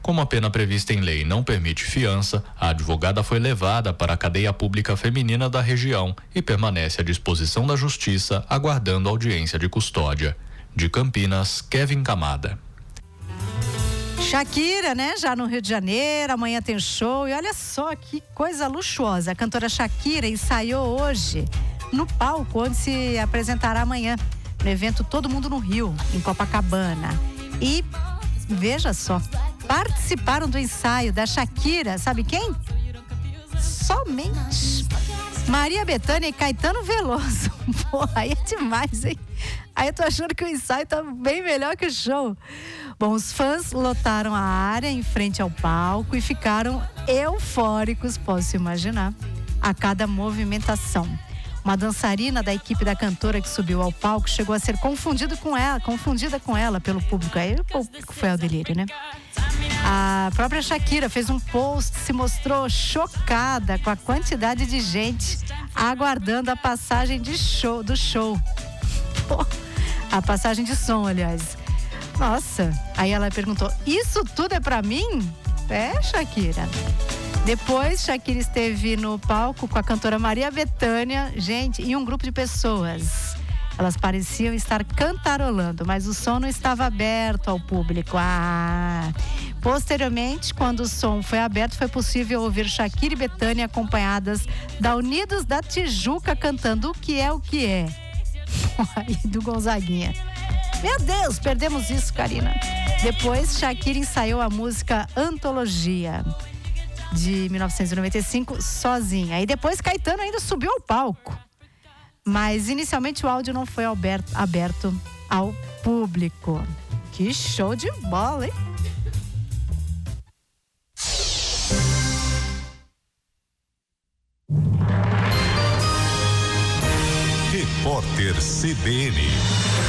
Como a pena prevista em lei não permite fiança, a advogada foi levada para a cadeia pública feminina da região e permanece à disposição da justiça, aguardando audiência de custódia. De Campinas, Kevin Camada. Shakira, né? Já no Rio de Janeiro, amanhã tem show. E olha só que coisa luxuosa. A cantora Shakira ensaiou hoje no palco onde se apresentará amanhã, no evento Todo Mundo no Rio, em Copacabana. E veja só, participaram do ensaio da Shakira, sabe quem? Somente Maria Bethânia e Caetano Veloso. Pô, aí é demais, hein? Aí eu tô achando que o ensaio tá bem melhor que o show. Bom, os fãs lotaram a área em frente ao palco e ficaram eufóricos, posso imaginar, a cada movimentação. Uma dançarina da equipe da cantora que subiu ao palco chegou a ser confundida com ela pelo público. Aí o público foi ao delírio, né? A própria Shakira fez um post, se mostrou chocada com a quantidade de gente aguardando a passagem do show. Pô, a passagem de som, aliás. Nossa, aí ela perguntou, isso tudo é pra mim? É, Shakira. Depois, Shakira esteve no palco com a cantora Maria Bethânia, gente, e um grupo de pessoas. Elas pareciam estar cantarolando, mas o som não estava aberto ao público. Posteriormente, quando o som foi aberto, foi possível ouvir Shakira e Bethânia acompanhadas da Unidos da Tijuca cantando O Que É, O Que É. E do Gonzaguinha. Meu Deus, perdemos isso, Karina. Depois, Shakira ensaiou a música Antologia, de 1995, sozinha. E depois, Caetano ainda subiu ao palco. Mas, inicialmente, o áudio não foi aberto ao público. Que show de bola, hein? Repórter CBN.